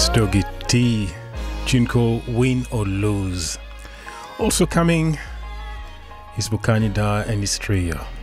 Stogie T, tune called Win or Lose. Also coming is Bucani Da and his trio.